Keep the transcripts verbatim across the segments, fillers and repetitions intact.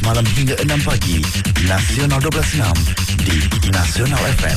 malam hingga enam pagi. Nasional dua belas enam di Nasional F M.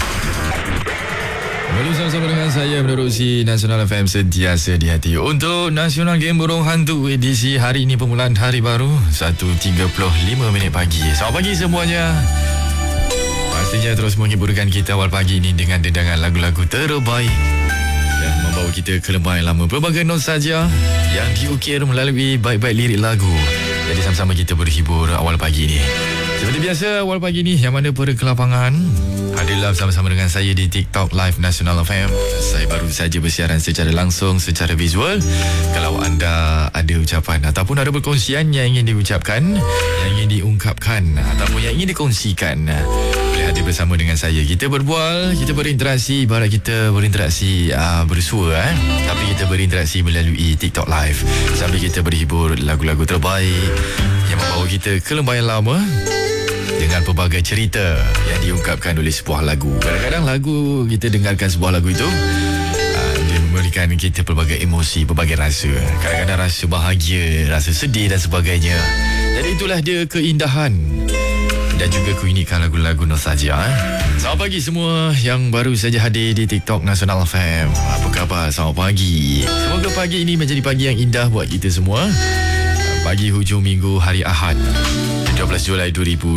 Kembali bersama dengan saya menerusi Nasional F M sentiasa di hati. Untuk Nasional Game Burung Hantu edisi hari ini, permulaan hari baru satu tiga puluh lima minit pagi. Selamat pagi semuanya. Pastinya terus menghiburkan kita awal pagi ini dengan dendangan lagu-lagu terbaik yang membawa kita ke lembah yang lama. Pelbagai nostalgia yang diukir melalui baik-baik lirik lagu. Jadi sama-sama kita berhibur awal pagi ini. Seperti biasa, awal pagi ini yang mana pada ke lapangan hadirlah bersama-sama dengan saya di TikTok Live Nasional F M. Saya baru saja bersiaran secara langsung, secara visual. Kalau anda ada ucapan ataupun ada perkongsian yang ingin diucapkan, yang ingin diungkapkan ataupun yang ingin dikongsikan, boleh hadir bersama dengan saya. Kita berbual, kita berinteraksi, ibarat kita berinteraksi uh, bersua eh? Tapi kita berinteraksi melalui TikTok Live sambil kita berhibur lagu-lagu terbaik yang membawa kita ke lembah yang lama dengan pelbagai cerita yang diungkapkan oleh sebuah lagu. Kadang-kadang lagu, kita dengarkan sebuah lagu itu uh, dia memberikan kita pelbagai emosi, pelbagai rasa. Kadang-kadang rasa bahagia, rasa sedih dan sebagainya. Jadi itulah dia keindahan dan juga keunikan lagu-lagu nostalgia. eh? Selamat pagi semua yang baru saja hadir di TikTok Nasional F M. Apa khabar? Selamat pagi. Semoga pagi ini menjadi pagi yang indah buat kita semua. Pagi hujung minggu hari Ahad, dua belas Julai dua ribu